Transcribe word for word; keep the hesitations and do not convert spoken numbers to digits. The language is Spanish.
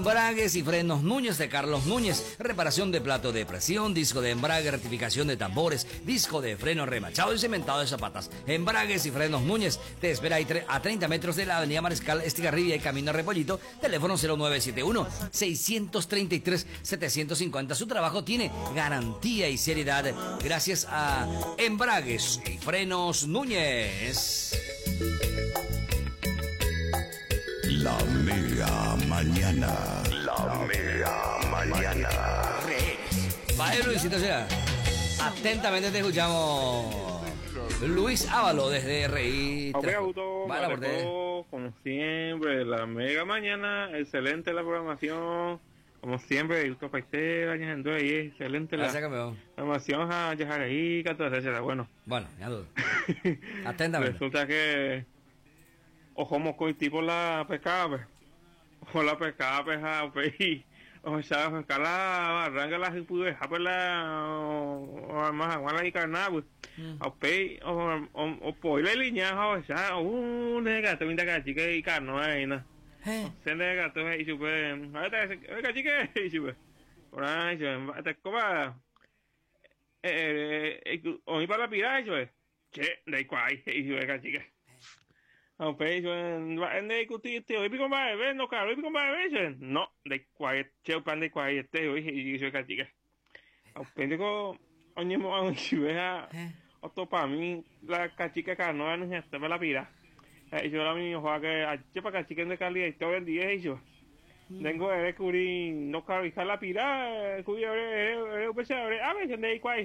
Embragues y frenos Núñez de Carlos Núñez. Reparación de plato de presión, disco de embrague, rectificación de tambores, disco de freno remachado y cementado de zapatas. Embragues y frenos Núñez te espera ahí a treinta metros de la avenida Mariscal Estigarribia y camino a Repollito. Teléfono cero nueve siete uno, seis tres tres, siete cinco cero. Su trabajo tiene garantía y seriedad gracias a Embragues y frenos Núñez. La Mega Mañana. La Mega Mañana. Vaya, Luisito, sea. Atentamente te escuchamos. Luis Ávalo desde R I. Ok, auto, como siempre, la Mega Mañana, excelente la programación. Como siempre, el Paisera, ahí, excelente la Gracias, campeón. programación a dejar ahí, etcétera. Bueno, bueno, ya dudo. Atentamente. Resulta que ojo moco y tipo la pescada, pues. Ojo la pescada, pues, pues, o sea, pescar la barranca, la pude dejar por la, o más aguanta y carnal, pues. O pe, o, o, o por la línea, o sea, un gato, mira que chica y carno, ahí, ¿no? Se le gato ahí, super, ahorita, oiga, chica, y super, por ahí, te coba, eh, eh, o mi para la pirata, pues, che, de cuál, y oiga, chica. O pe, en de discutir, te oí pico más, ven, no, caro, oí pico más, ven, no, de cuál, che, o pan de cuál, este, oí, y oiga, chica. O pe, digo, oye, mo, a si vea, otro para mí, la cachica carno, no se me la pira. Eh, yo la mi ojo que ache para cachica de calidad y todo el día y yo tengo que descubrir no cabizar la pira, cubrir el pesado, a ver, ¿dónde hay cuál?